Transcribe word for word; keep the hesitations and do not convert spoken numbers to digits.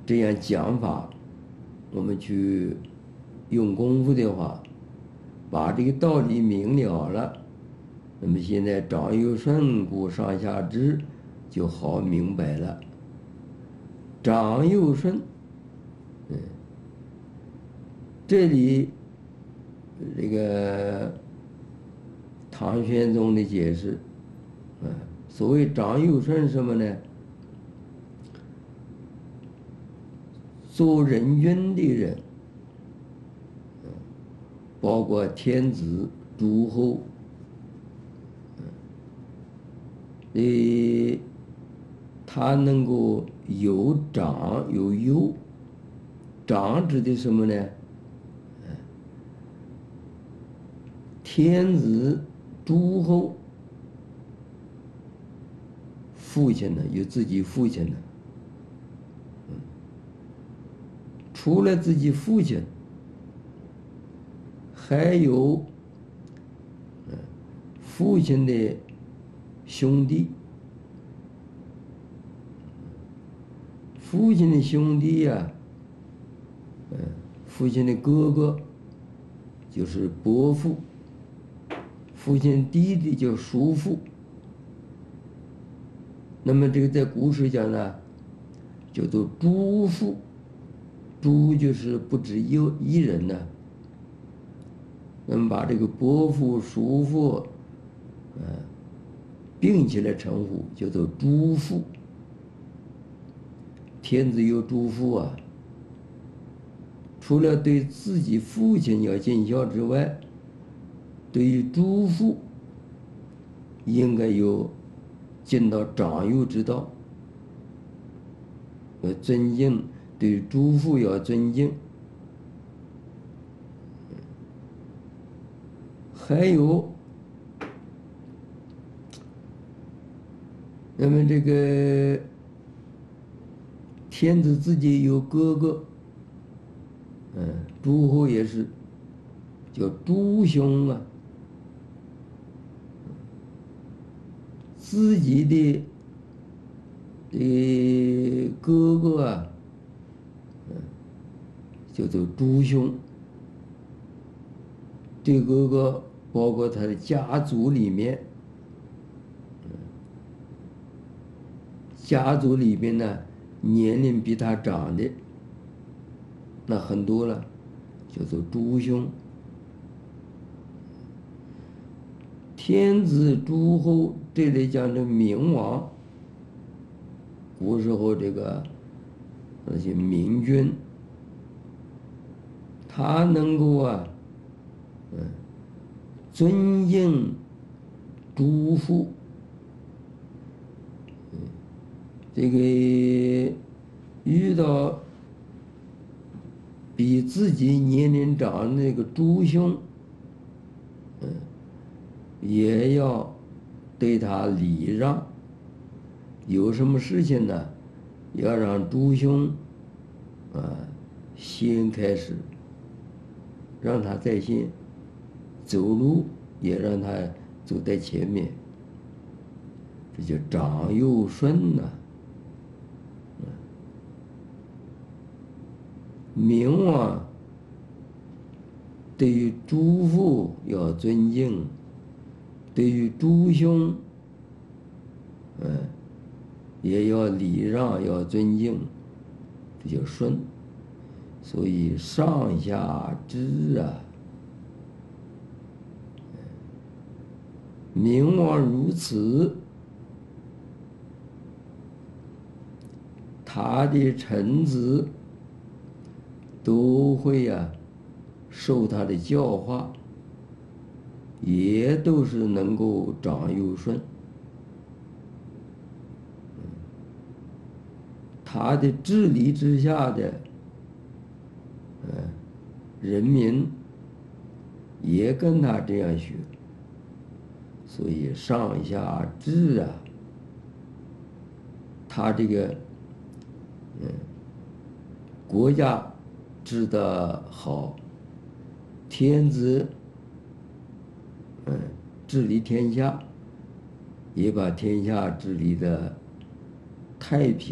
这样讲法，我们去用功夫的话，把这个道理明了了，那么现在长幼顺故上下支就好明白了。长幼顺，嗯，这里这个唐玄宗的解释，嗯，所谓长幼顺什么呢？做人君的人，包括天子、诸侯，呃，他能够有长有幼。长指的什么呢？天子、诸侯，父亲呢有自己父亲的，除了自己父亲，还有父亲的兄弟，父亲的兄弟呀、啊，父亲的哥哥就是伯父，父亲弟弟叫叔父。那么这个在古时讲呢，叫做诸父，诸就是不止一一人呢。那么把这个伯父、叔父，呃，并起来称呼，叫做诸父。天子有诸父啊，除了对自己父亲要尽孝之外，对于诸父应该有尽到长幼之道，要尊敬，对诸父要尊敬。还有，那么这个天子自己有哥哥，嗯，诸侯也是叫诸兄啊，自己的呃哥哥啊，嗯，叫做诸兄。这哥哥包括他的家族里面，家族里边呢，年龄比他长的那很多了，叫做诸兄。天子、诸侯这里讲的明王，古时候这个那些明君，他能够啊，嗯，尊敬诸父，嗯，这个遇到比自己年龄长的那个诸兄，嗯，也要对他礼让。有什么事情呢，要让诸兄啊先开始，让他在先走路，也让他走在前面，这叫长幼顺呐、啊。明王对于诸父要尊敬，对于诸兄，嗯，也要礼让，要尊敬，这叫顺。所以上下支啊，明王如此，他的臣子都会呀、啊、受他的教化，也都是能够长幼顺。他的治理之下的，呃，人民也跟他这样学，所以上下治啊，他这个，嗯，国家治得好，天子，嗯，治理天下，也把天下治理的太平。